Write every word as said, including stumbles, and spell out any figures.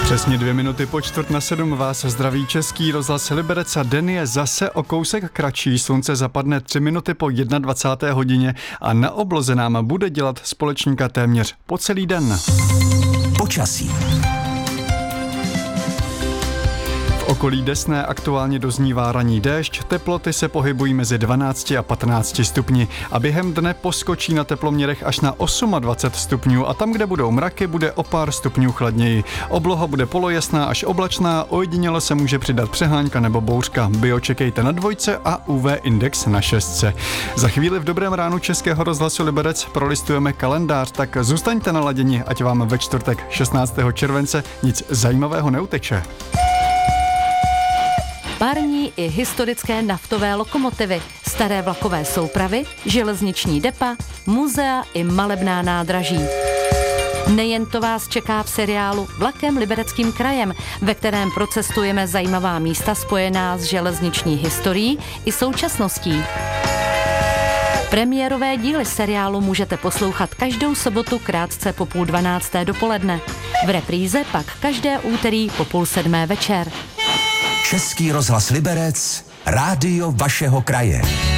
Přesně dvě minuty po čtvrt na sedm vás zdraví Český rozhlas Liberec a den je zase o kousek kratší. Slunce zapadne tři minuty po dvacáté jedné hodině a na obloze nám bude dělat společníka téměř po celý den. Počasí. V okolí Desné aktuálně doznívá ranní déšť, teploty se pohybují mezi dvanácti a patnácti stupni a během dne poskočí na teploměrech až na dvacet osm stupňů a tam, kde budou mraky, bude o pár stupňů chladněji. Obloha bude polojasná až oblačná, ojediněle se může přidat přehánka nebo bouřka. Bio čekejte na dvojce a U V index na šestce. Za chvíli v dobrém ránu Českého rozhlasu Liberec prolistujeme kalendář, tak zůstaňte naladěni, ať vám ve čtvrtek šestnáctého července nic zajímavého neuteče. Parní i historické naftové lokomotivy, staré vlakové soupravy, železniční depa, muzea i malebná nádraží. Nejen to vás čeká v seriálu Vlakem Libereckým krajem, ve kterém procestujeme zajímavá místa spojená s železniční historií i současností. Premiérové díly seriálu můžete poslouchat každou sobotu krátce po půl dvanácté dopoledne. V repríze pak každé úterý po půl sedmé večer. Český rozhlas Liberec, rádio vašeho kraje.